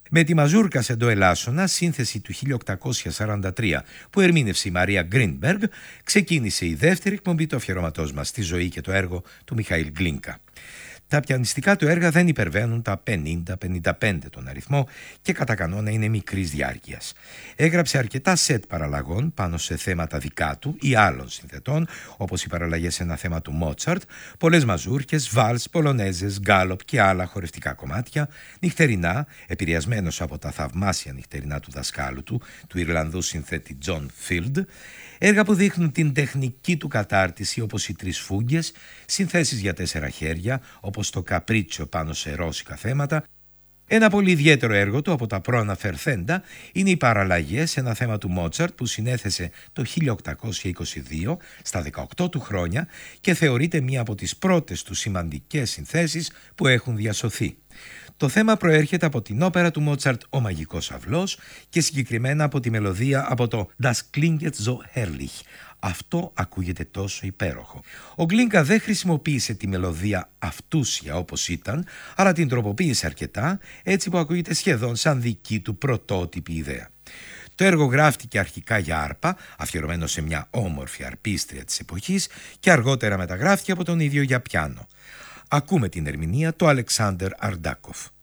Με τη μαζούρκα σε ντο ελάσσονα, σύνθεση του 1843 που ερμήνευσε η Μαρία Γκρίνμπεργκ, ξεκίνησε η δεύτερη εκπομπή του αφιερώματός μας στη ζωή και το έργο του Μιχαήλ Γκλίνκα. Τα πιανιστικά του έργα δεν υπερβαίνουν τα 50-55 τον αριθμό και κατά κανόνα είναι μικρής διάρκειας. Έγραψε αρκετά σετ παραλλαγών πάνω σε θέματα δικά του ή άλλων συνθετών, όπως οι παραλλαγές σε ένα θέμα του Μότσαρτ, πολλές μαζούρκες, βάλς, πολονέζες, γκάλοπ και άλλα χορευτικά κομμάτια, νυχτερινά, επηρεασμένος από τα θαυμάσια νυχτερινά του δασκάλου του Ιρλανδού συνθέτη Τζον Φίλντ, έργα που δείχνουν την τεχνική του κατάρτιση όπως οι τρεις φούγγες, συνθέσεις για 4 χέρια όπως το καπρίτσιο πάνω σε ρώσικα θέματα. Ένα πολύ ιδιαίτερο έργο του από τα προαναφερθέντα είναι οι παραλλαγές σε ένα θέμα του Μότσαρτ που συνέθεσε το 1822 στα 18 του χρόνια και θεωρείται μία από τις πρώτες του σημαντικές συνθέσεις που έχουν διασωθεί. Το θέμα προέρχεται από την όπερα του Μότσαρτ «Ο Μαγικός Αυλός» και συγκεκριμένα από τη μελωδία από το «Das klingt so herrlich». Αυτό ακούγεται τόσο υπέροχο. Ο Γκλίνκα δεν χρησιμοποίησε τη μελωδία αυτούσια όπως ήταν, αλλά την τροποποίησε αρκετά, έτσι που ακούγεται σχεδόν σαν δική του πρωτότυπη ιδέα. Το έργο γράφτηκε αρχικά για άρπα, αφιερωμένο σε μια όμορφη αρπίστρια της εποχής, και αργότερα μεταγράφτηκε από τον ίδιο για πιάνο. Ακούμε την ερμηνεία του Αλεξάνδερ Αρντάκοφ.